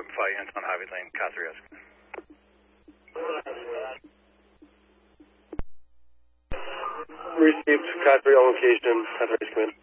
5 units on Harvey Lane, Cat 3 escort. Received Cat 3 on location, Cat 3 come in.